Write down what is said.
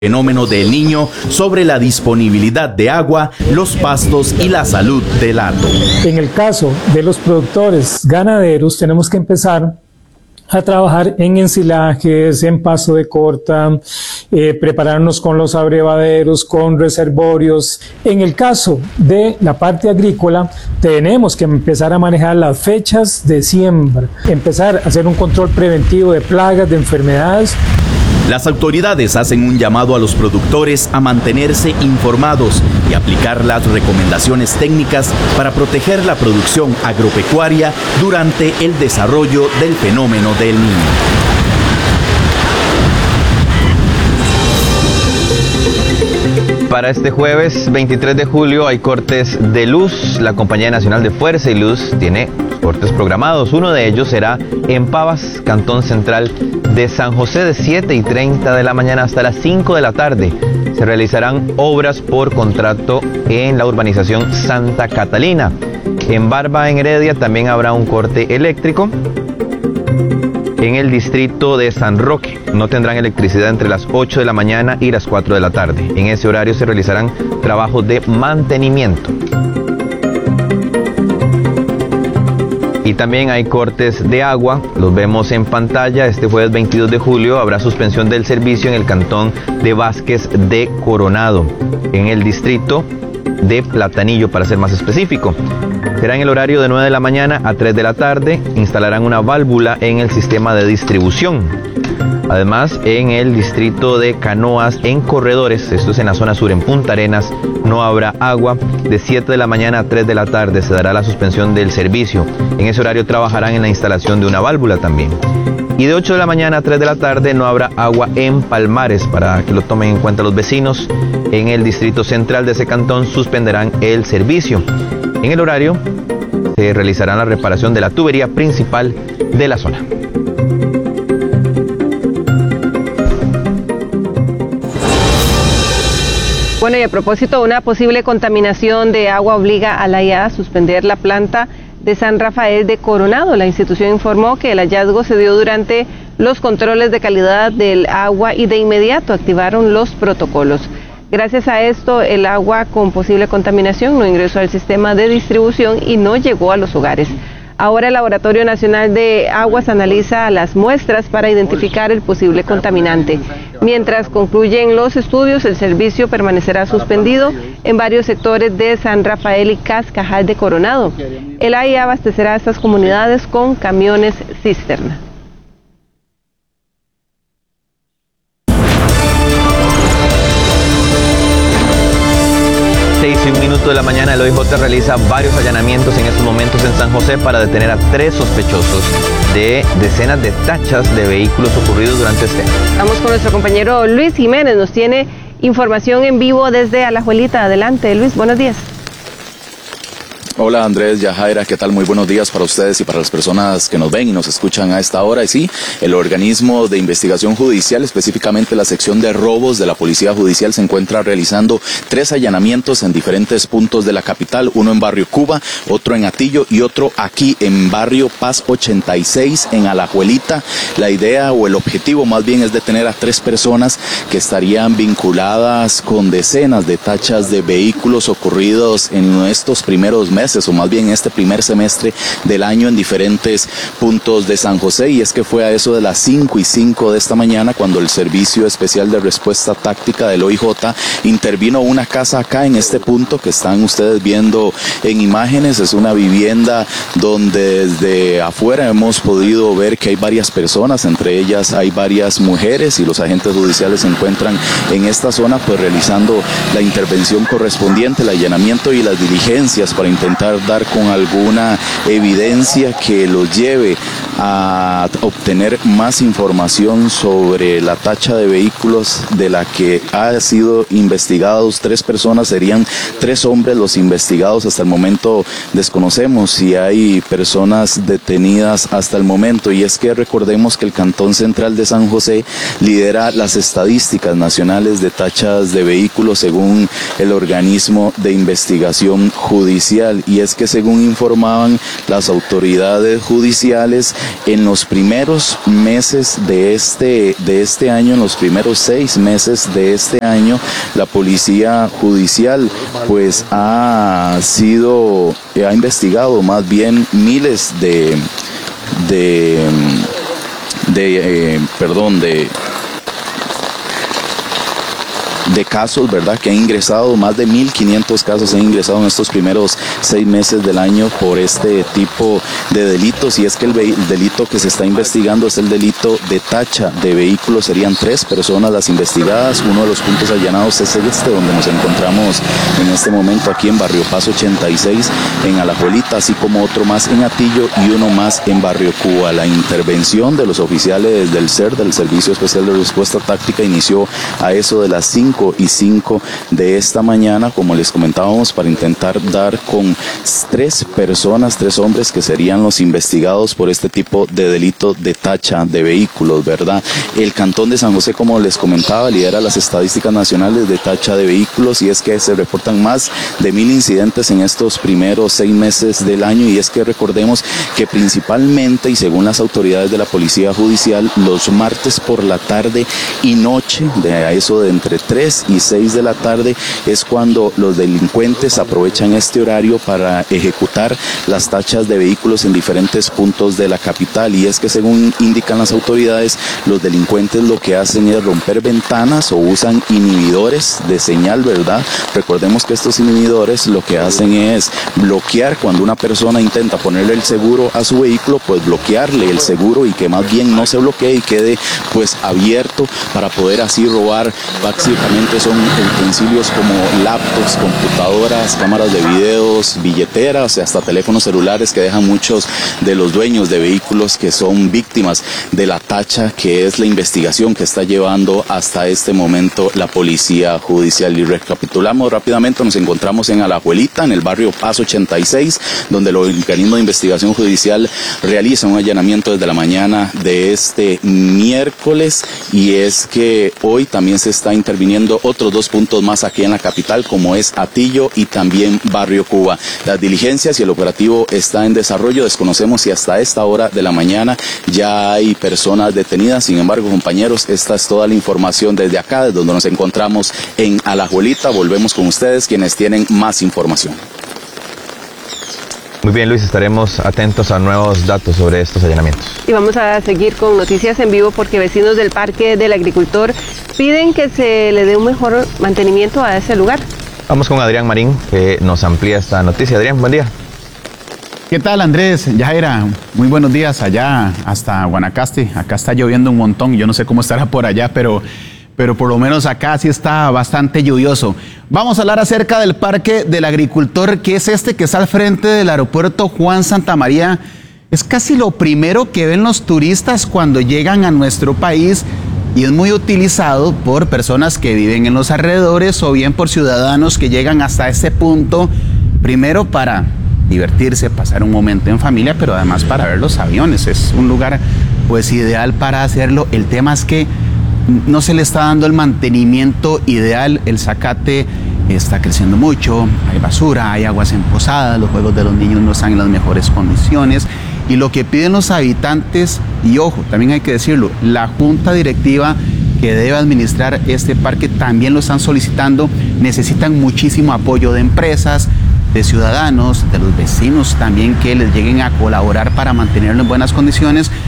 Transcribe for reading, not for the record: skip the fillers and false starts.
Fenómeno del Niño sobre la disponibilidad de agua, los pastos y la salud del hato. En el caso de los productores ganaderos, tenemos que empezar a trabajar en ensilajes, en pasto de corta, prepararnos con los abrevaderos, con reservorios. En el caso de la parte agrícola, tenemos que empezar a manejar las fechas de siembra, empezar a hacer un control preventivo de plagas, de enfermedades. Las autoridades hacen un llamado a los productores a mantenerse informados y aplicar las recomendaciones técnicas para proteger la producción agropecuaria durante el desarrollo del fenómeno del Niño. Para este jueves 23 de julio hay cortes de luz. La Compañía Nacional de Fuerza y Luz tiene cortes programados. Uno de ellos será en Pavas, Cantón Central de San José, de 7:30 de la mañana hasta las 5 de la tarde. Se realizarán obras por contrato en la urbanización Santa Catalina. En Barba, en Heredia, también habrá un corte eléctrico. En el distrito de San Roque no tendrán electricidad entre las 8 de la mañana y las 4 de la tarde. En ese horario se realizarán trabajos de mantenimiento. Y también hay cortes de agua, los vemos en pantalla. Este jueves 22 de julio habrá suspensión del servicio en el cantón de Vázquez de Coronado, en el distrito de Platanillo, para ser más específico. Será en el horario de 9 de la mañana a 3 de la tarde. Instalarán una válvula en el sistema de distribución. Además, en el distrito de Canoas, en Corredores, esto es en la zona sur, en Punta Arenas, no habrá agua. De 7 de la mañana a 3 de la tarde se dará la suspensión del servicio. En ese horario trabajarán en la instalación de una válvula también. Y de 8 de la mañana a 3 de la tarde no habrá agua en Palmares, para que lo tomen en cuenta los vecinos. En el distrito central de ese cantón suspenderán el servicio. En el horario se realizará la reparación de la tubería principal de la zona. Bueno, y a propósito, una posible contaminación de agua obliga a la IA a suspender la planta de San Rafael de Coronado. La institución informó que el hallazgo se dio durante los controles de calidad del agua y de inmediato activaron los protocolos. Gracias a esto, el agua con posible contaminación no ingresó al sistema de distribución y no llegó a los hogares. Ahora el Laboratorio Nacional de Aguas analiza las muestras para identificar el posible contaminante. Mientras concluyen los estudios, el servicio permanecerá suspendido en varios sectores de San Rafael y Cascajal de Coronado. El AIA abastecerá a estas comunidades con camiones cisterna. 6:01 de la mañana, el OIJ realiza varios allanamientos en estos momentos en San José para detener a 3 sospechosos de decenas de tachas de vehículos ocurridos durante este año. Vamos con nuestro compañero Luis Jiménez, nos tiene información en vivo desde Alajuelita. Adelante, Luis, buenos días. Hola Andrés, Yajaira, ¿qué tal? Muy buenos días para ustedes y para las personas que nos ven y nos escuchan a esta hora. Y sí, el organismo de investigación judicial, específicamente la sección de robos de la Policía Judicial, se encuentra realizando 3 allanamientos en diferentes puntos de la capital, uno en Barrio Cuba, otro en Atillo y otro aquí en Barrio Paz 86 en Alajuelita. La idea o el objetivo más bien es detener a 3 personas que estarían vinculadas con decenas de tachas de vehículos ocurridos en estos primeros meses, o más bien este primer semestre del año, en diferentes puntos de San José. Y es que fue a eso de las 5:05 de esta mañana cuando el Servicio Especial de Respuesta Táctica del OIJ intervino una casa acá en este punto que están ustedes viendo en imágenes. Es una vivienda donde desde afuera hemos podido ver que hay varias personas, entre ellas hay varias mujeres, y los agentes judiciales se encuentran en esta zona pues realizando la intervención correspondiente, el allanamiento y las diligencias para intentar dar con alguna evidencia que los lleve a obtener más información sobre la tacha de vehículos de la que ha sido investigados 3 personas. Serían 3 hombres los investigados. Hasta el momento desconocemos si hay personas detenidas hasta el momento, y es que recordemos que el Cantón Central de San José lidera las estadísticas nacionales de tachas de vehículos según el organismo de investigación judicial. y es que según informaban las autoridades judiciales, en los primeros meses de este año, en los primeros 6 meses de este año, la policía judicial pues ha investigado más bien miles de casos, ¿verdad? Que han ingresado, más de 1.500 casos han ingresado en estos primeros 6 meses del año por este tipo de delitos, y es que el delito que se está investigando es el delito de tacha de vehículos. Serían 3 personas las investigadas. Uno de los puntos allanados es donde nos encontramos en este momento, aquí en Barrio Paz 86, en Alajuelita, así como otro más en Atillo y uno más en Barrio Cuba. La intervención de los oficiales del SER, del Servicio Especial de Respuesta Táctica, inició a eso de las 5:05 de esta mañana, como les comentábamos, para intentar dar con 3 personas, 3 hombres que serían los investigados por este tipo de delito de tacha de vehículos, ¿verdad? El Cantón de San José, como les comentaba, lidera las estadísticas nacionales de tacha de vehículos, y es que se reportan más de 1.000 incidentes en estos primeros 6 meses del año, y es que recordemos que principalmente, y según las autoridades de la Policía Judicial, los martes por la tarde y noche, de eso de entre 3 y 6 de la tarde, es cuando los delincuentes aprovechan este horario para ejecutar las tachas de vehículos en diferentes puntos de la capital. Y es que, según indican las autoridades, los delincuentes lo que hacen es romper ventanas o usan inhibidores de señal, ¿verdad? Recordemos que estos inhibidores lo que hacen es bloquear cuando una persona intenta ponerle el seguro a su vehículo, pues bloquearle el seguro y que más bien no se bloquee y quede pues abierto, para poder así robar. Básicamente son utensilios como laptops, computadoras, cámaras de videos, billeteras, hasta teléfonos celulares, que dejan muchos de los dueños de vehículos que son víctimas de la tacha, que es la investigación que está llevando hasta este momento la Policía Judicial. Y recapitulamos rápidamente, nos encontramos en Alajuelita, en el barrio Paz 86, donde el organismo de investigación judicial realiza un allanamiento desde la mañana de este miércoles, y es que hoy también se está interviniendo otros 2 puntos más aquí en la capital, como es Atillo y también Barrio Cuba. Las diligencias y el operativo está en desarrollo. Desconocemos si hasta esta hora de la mañana ya hay personas detenidas. Sin embargo, compañeros, esta es toda la información desde acá, desde donde nos encontramos en Alajuelita. Volvemos con ustedes, quienes tienen más información. Muy bien, Luis, estaremos atentos a nuevos datos sobre estos allanamientos. Y vamos a seguir con noticias en vivo, porque vecinos del Parque del Agricultor piden que se le dé un mejor mantenimiento a ese lugar. Vamos con Adrián Marín, que nos amplía esta noticia. Adrián, buen día. ¿Qué tal, Andrés? Yajaira, muy buenos días allá hasta Guanacaste. Acá está lloviendo un montón, yo no sé cómo estará por allá, pero por lo menos acá sí está bastante lluvioso. Vamos a hablar acerca del Parque del Agricultor, que es este que está al frente del aeropuerto Juan Santamaría. Es casi lo primero que ven los turistas cuando llegan a nuestro país, y es muy utilizado por personas que viven en los alrededores o bien por ciudadanos que llegan hasta este punto, primero para divertirse, pasar un momento en familia, pero además para ver los aviones. Es un lugar pues ideal para hacerlo. El tema es que no se le está dando el mantenimiento ideal. El zacate está creciendo mucho, hay basura, hay aguas empozadas, los juegos de los niños no están en las mejores condiciones, y lo que piden los habitantes, y ojo, también hay que decirlo, la junta directiva que debe administrar este parque también lo están solicitando. Necesitan muchísimo apoyo de empresas, de ciudadanos, de los vecinos también, que les lleguen a colaborar para mantenerlo en buenas condiciones,